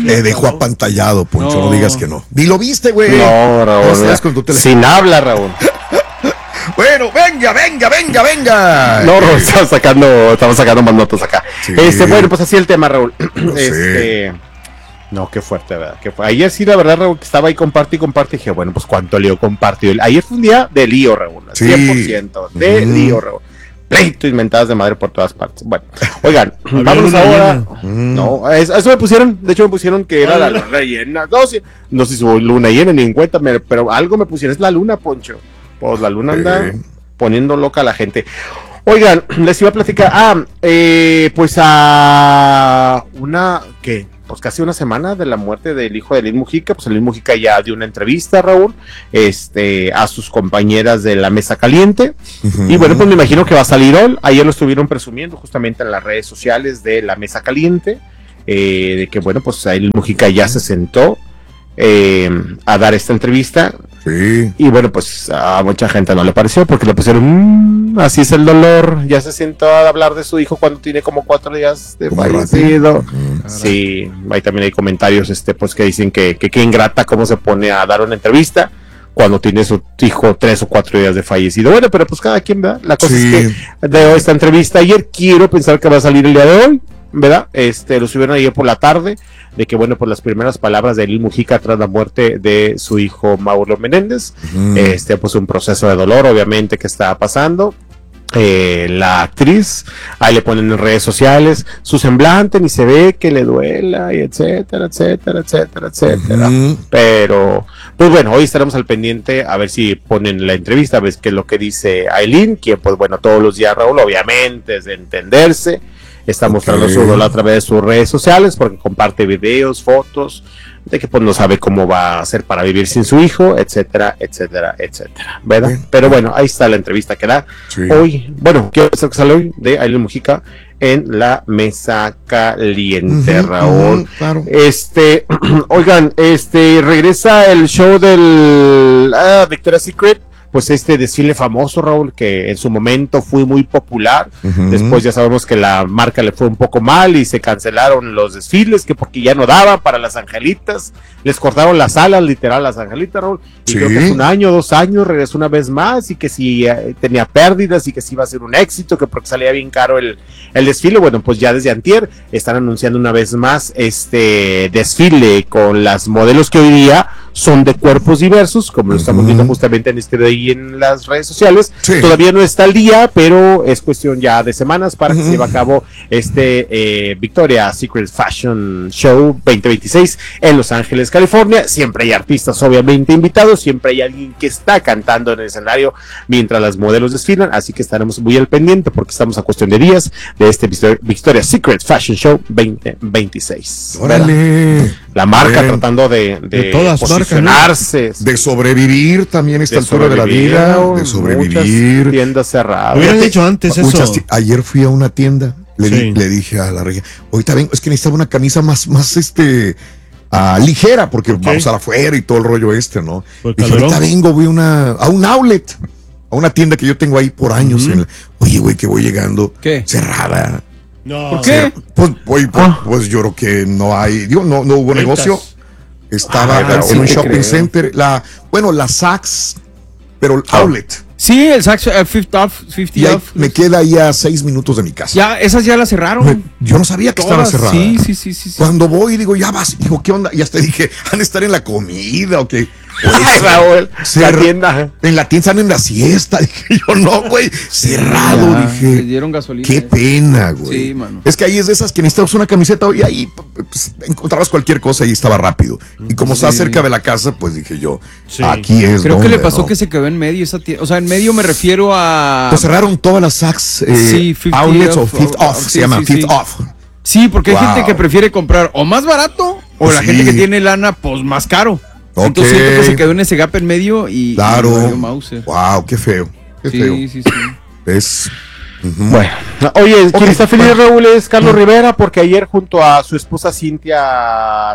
Te dejo apantallado, Poncho, no digas que no. Ni lo viste, güey. No, Raúl. Sin habla, Raúl. Bueno, venga. No, Raúl, estamos sacando más notas acá. Sí. Bueno, pues así el tema, Raúl. sé. No, qué fuerte, ¿verdad? Ayer sí, la verdad, Raúl, que estaba ahí comparte y dije, bueno, pues cuánto lío compartió. Ayer fue un día de lío, Raúl, 100% de lío, Raúl. Pleito y mentadas de madre por todas partes. Bueno, oigan, vámonos ahora. No, eso me pusieron, de hecho me pusieron que era la luna llena. No sé si hubo luna llena ni en cuenta, pero algo me pusieron, es la luna, Poncho. Pues la luna anda poniendo loca a la gente. Oigan, les iba a platicar, pues a pues casi una semana de la muerte del hijo de Lin Mujica, pues Lin Mujica ya dio una entrevista, Raúl, a sus compañeras de la Mesa Caliente, y bueno, pues me imagino que va a salir hoy. Ayer lo estuvieron presumiendo justamente en las redes sociales de la Mesa Caliente, de que bueno, pues Lin Mujica ya se sentó a dar esta entrevista. Sí. Y bueno, pues a mucha gente no le pareció porque le pusieron, así es el dolor, ya se sentó a hablar de su hijo cuando tiene como 4 días de fallecido. Sí, ahí también hay comentarios pues que dicen que ingrata cómo se pone a dar una entrevista cuando tiene su hijo 3 o 4 días de fallecido. Bueno, pero pues cada quien, ¿verdad? La cosa es que de esta entrevista ayer, quiero pensar que va a salir el día de hoy, ¿verdad? Lo subieron ayer por la tarde, de que bueno, pues las primeras palabras de Lin Mujica tras la muerte de su hijo Mauro Menéndez, pues un proceso de dolor obviamente que está pasando. La actriz, ahí le ponen en redes sociales su semblante, ni se ve que le duela, y etcétera. Pero, pues bueno, hoy estaremos al pendiente a ver si ponen la entrevista, a ver qué es lo que dice Ailín, que pues bueno, todos los días, Raúl, obviamente es de entenderse, está mostrando su dolor a través de sus redes sociales, porque comparte videos, fotos, de que pues no sabe cómo va a hacer para vivir sin su hijo, etcétera, ¿verdad? Pero bueno, ahí está la entrevista que da hoy, bueno, quiero decir que sale hoy de Ailín Mujica en la Mesa Caliente, Raúl. Claro. Oigan, regresa el show del Victoria's Secret, pues desfile famoso, Raúl, que en su momento fue muy popular. Después ya sabemos que la marca le fue un poco mal y se cancelaron los desfiles, que porque ya no daban para las angelitas, les cortaron las alas, literal, las angelitas, Raúl, y creo que hace 1 año, 2 años regresó una vez más, y que si tenía pérdidas, y que si iba a ser un éxito, que porque salía bien caro el desfile. Bueno, pues ya desde antier están anunciando una vez más desfile con las modelos que hoy día son de cuerpos diversos, como lo estamos viendo justamente en de ahí en las redes sociales. Todavía no está al día, pero es cuestión ya de semanas para que se lleve a cabo Victoria's Secret Fashion Show 2026 en Los Ángeles, California. Siempre hay artistas obviamente invitados, siempre hay alguien que está cantando en el escenario mientras las modelos desfilan, así que estaremos muy al pendiente porque estamos a cuestión de días de Victoria's Secret Fashion Show 2026. ¡Órale! La marca tratando de posicionarse, de sobrevivir también a esta altura de la vida, de sobrevivir. Muchas tiendas cerradas. Hubieran dicho antes eso. Ayer fui a una tienda, le dije a la regia, ahorita vengo, es que necesitaba una camisa más ligera, porque vamos a la afuera y todo el rollo ¿no? Dije, ahorita vengo, voy a un outlet, a una tienda que yo tengo ahí por años. Oye, güey, que voy llegando, cerrada. No. ¿Por qué? Pues yo creo que no hay, no hubo negocio. Estaba en un shopping center, la Saks, pero el outlet. Sí, el Saks 50 off. Me queda ahí a 6 minutos de mi casa. Ya, esas ya las cerraron. Yo no sabía que estaba cerrada. Sí. Cuando voy, digo, ya vas. Digo, ¿qué onda? Y hasta dije, ¿han de estar en la comida o qué? Raúl, la tienda. En la tienda están en la siesta. Dije yo, no, güey, cerrado. Dije, le dieron gasolina. Qué pena, güey. Sí, mano. Es que ahí es de esas que necesitabas una camiseta y ahí pues, encontrabas cualquier cosa y estaba rápido. Y como está cerca de la casa, pues dije yo, aquí es. Creo que le pasó que se quedó en medio esa tienda. O sea, en medio me refiero a. Pues cerraron todas las Saks outlets o Fifth Off, se llama Fifth Off. Sí, porque hay gente que prefiere comprar o más barato o la gente que tiene lana, pues más caro. Entonces siento que se quedó en ese gap en medio y wow, qué feo. Sí. Es bueno. Oye, quien está feliz, Raúl, es Carlos Rivera, porque ayer junto a su esposa Cintia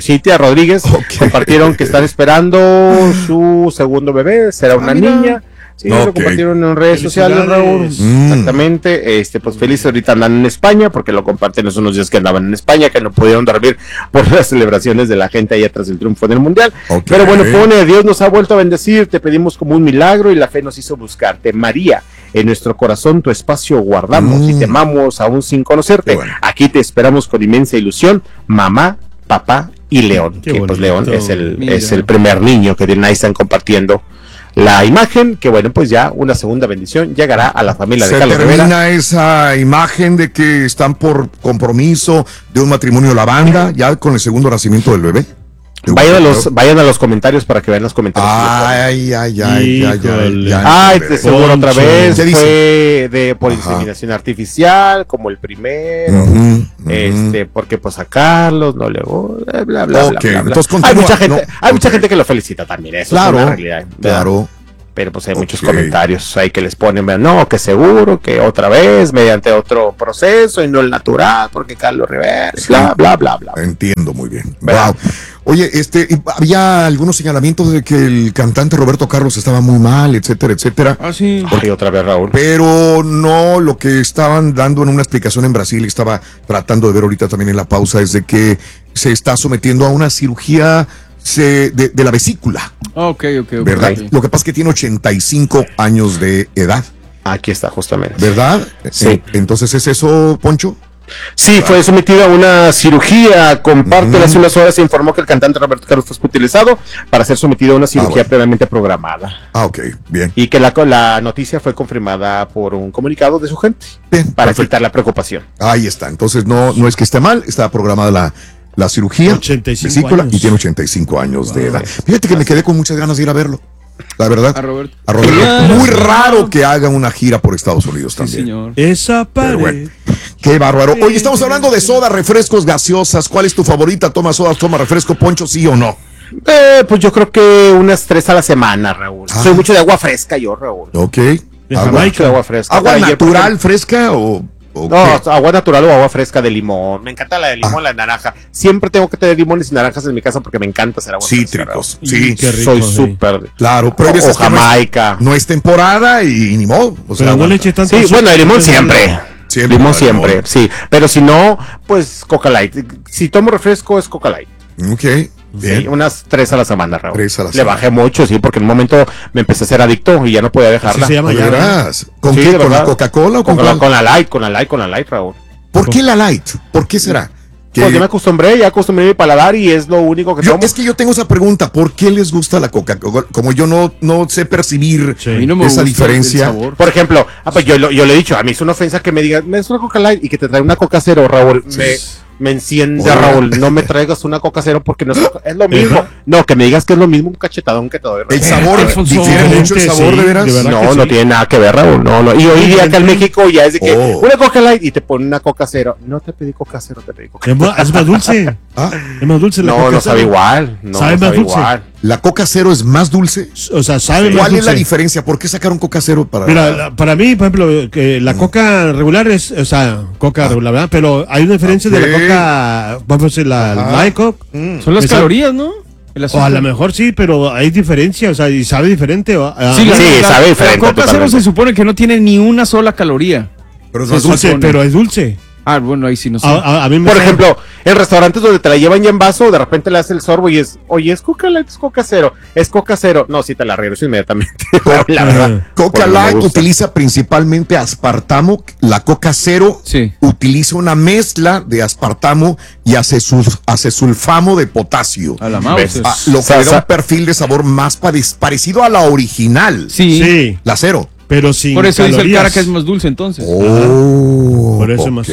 Rodríguez compartieron que están esperando su segundo bebé, será una niña. Sí, lo compartieron en redes sociales, Raúl. Exactamente. Pues feliz ahorita andan en España, porque lo comparten hace unos días que andaban en España, que no pudieron dormir por las celebraciones de la gente allá tras el triunfo en el Mundial. Pero bueno, pone, Dios nos ha vuelto a bendecir, te pedimos como un milagro y la fe nos hizo buscarte. María, en nuestro corazón tu espacio guardamos y te amamos aún sin conocerte. Aquí te esperamos con inmensa ilusión, mamá, papá y León. Que pues León es el primer niño que ahí están compartiendo la imagen, que bueno, pues ya una segunda bendición llegará a la familia de Carlos Rivera. Se termina esa imagen de que están por compromiso de un matrimonio la banda, ya con el segundo nacimiento del bebé. Vayan a los comentarios para que vean los comentarios. Ay, de seguro otra vez fue por inseminación artificial, como el primero, porque pues a Carlos no le bla, bla. Entonces, hay mucha gente que lo felicita también, eso es una realidad. Claro. Pero pues hay muchos comentarios ahí que les ponen, no, que seguro, que otra vez, mediante otro proceso y no el natural, porque Carlos Rivera, bla. Entiendo muy bien. Wow. Oye, había algunos señalamientos de que el cantante Roberto Carlos estaba muy mal, etcétera, etcétera. Sí. Porque otra vez, Raúl. Pero no, lo que estaban dando en una explicación en Brasil, y estaba tratando de ver ahorita también en la pausa, es de que se está sometiendo a una cirugía de la vesícula. ¿Verdad? Okay. Lo que pasa es que tiene 85 años de edad. Aquí está, justamente. ¿Verdad? Sí. Entonces, ¿es eso, Poncho? Sí, fue sometido a una cirugía. Hace unas horas se informó que el cantante Roberto Carlos fue utilizado para ser sometido a una cirugía previamente programada. Ok, bien. Y que la noticia fue confirmada por un comunicado de su gente. Bien, para quitar la preocupación. Ahí está. Entonces, no es que esté mal, está programada la cirugía 85 vesícula años. Y tiene 85 años de edad. Fíjate que me quedé con muchas ganas de ir a verlo. La verdad. A Roberto. Muy raro que haga una gira por Estados Unidos también. Sí, señor. Esa pared. Bueno, qué bárbaro. Oye, estamos hablando de soda, refrescos, gaseosas. ¿Cuál es tu favorita? ¿Toma soda, toma refresco, Poncho, sí o no? Pues yo creo que unas 3 a la semana, Raúl. Soy mucho de agua fresca yo, Raúl. Ok. Mucho de agua fresca. ¿Agua natural, fresca o...? No, agua natural o agua fresca de limón. Me encanta la de limón, la de naranja. Siempre tengo que tener limones y naranjas en mi casa porque me encanta hacer agua cítricos. Sí, qué rico, soy súper. Claro, pero o Jamaica. No es temporada y ni modo. O sea, no le eche tanto. Sí, bueno, el limón siempre. Limón siempre, sí. Pero si no, pues Coca Light. Si tomo refresco es Coca Light. Ok. Bien. Sí, unas 3 a la semana, Raúl. 3 a la Le semana. bajé mucho, sí, porque en un momento me empecé a ser adicto y ya no podía dejarla. Así se llama ya. ¿Verás? ¿Con Sí, qué? de ¿Con la verdad. Coca-Cola o con la light, Raúl. ¿Por qué la light? ¿Por qué será? Pues yo me acostumbré mi paladar y es lo único que tomo. Es que yo tengo esa pregunta, ¿por qué les gusta la Coca-Cola? Como yo no sé percibir esa diferencia. Por ejemplo, pues yo le he dicho, a mí es una ofensa que me digas, me das una Coca Light y que te trae una Coca Cero, Raúl. Me enciende, Raúl. No me traigas una Coca Cero porque no es lo mismo. No, que me digas que es lo mismo un cachetadón que te doy, Raúl. El sabor, difiere mucho el sabor, de veras. No tiene nada que ver, Raúl. No. Y hoy día acá en México ya es de que una Coca Light y te ponen una Coca Cero. No te pedí Coca Cero, te pedí Coca Cero. Es más dulce. Es más dulce la Coca Cero. No sabe igual. Sabe más dulce. ¿La Coca Cero es más dulce? O sea, sabe más dulce. ¿Cuál es la diferencia? ¿Por qué sacaron Coca Cero para...? Mira, para mí, por ejemplo, que la Coca regular es, o sea, Coca regular, ¿verdad? Pero hay una diferencia de la Coca, vamos a decir, la Light Coke. Son las calorías, ¿no? O a lo mejor sí, pero hay diferencia, o sea, y sabe diferente. Sí, sabe diferente. La Coca Cero se supone que no tiene ni una sola caloría. Pero es dulce, pero es dulce. Bueno, ahí sí no sé. A mí por ejemplo, en restaurantes donde te la llevan ya en vaso, de repente le haces el sorbo y es, oye, ¿es Coca Light, es Coca Cero? Es Coca Cero. No, sí te la regreso inmediatamente. La verdad. Coca Light utiliza principalmente aspartamo. La Coca Cero utiliza una mezcla de aspartamo y acesulfamo de potasio. A la mouse. Lo que le da un perfil de sabor más parecido a la original. Sí. La Cero. Pero sin por eso calorías. dice el cara que es más dulce entonces. Por eso más.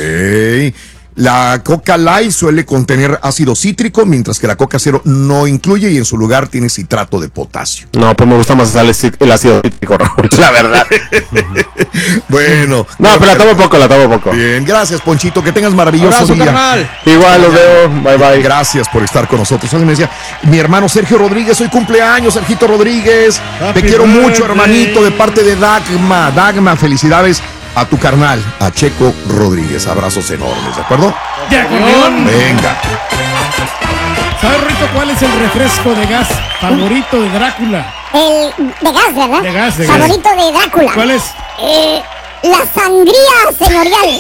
La Coca Light suele contener ácido cítrico, mientras que la Coca Cero no incluye y en su lugar tiene citrato de potasio. No, pues me gusta más el ácido cítrico, Raúl, la verdad. Bueno. No, pero la tomo poco. Bien, gracias, Ponchito, que tengas maravilloso día. Carnal. Igual los veo, bye. Gracias por estar con nosotros. Alguien me decía, mi hermano Sergio Rodríguez, hoy cumpleaños, Sergito Rodríguez. Te quiero mucho, hermanito, de parte de Dagma. Dagma, felicidades a tu carnal, a Checo Rodríguez. Abrazos enormes, ¿de acuerdo? ¡De acordeón! Venga. ¿Sabes, Rito, cuál es el refresco de gas favorito de Drácula? El de gas, ¿verdad? De gas, de favorito gas. de Drácula. ¿Cuál es? La sangría señorial.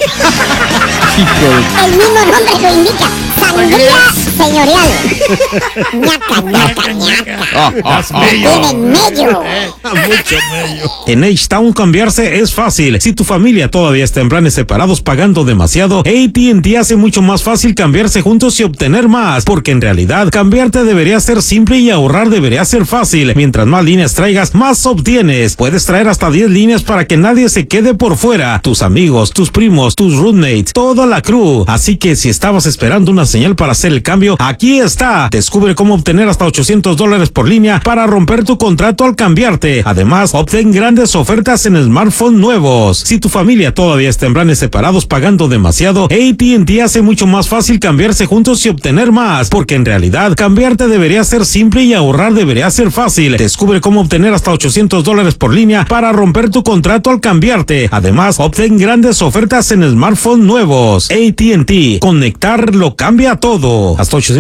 El mismo nombre lo indica. Sangría señorial. Ñaca, ñaca, ñaca. Tienen mello. Mucho mello. En H-Town cambiarse es fácil. Si tu familia todavía está en planes separados pagando demasiado, AT&T hace mucho más fácil cambiarse juntos y obtener más, porque en realidad cambiarte debería ser simple y ahorrar debería ser fácil. Mientras más líneas traigas, más obtienes. Puedes traer hasta 10 líneas para que nadie se quede por fuera. Tus amigos, tus primos, tus roommates, toda la crew. Así que si estabas esperando una señal para hacer el cambio, aquí está. Descubre cómo obtener hasta $800 por línea para romper tu contrato al cambiarte. Además, obtén grandes ofertas en smartphones nuevos. Si tu familia todavía está en planes separados pagando demasiado, AT&T hace mucho más fácil cambiarse juntos y obtener más, porque en realidad cambiarte debería ser simple y ahorrar debería ser fácil. Descubre cómo obtener hasta $800 por línea para romper tu contrato al cambiarte. Además, obtén grandes ofertas en smartphones nuevos. AT&T. Conectar lo cambia todo. Hasta $800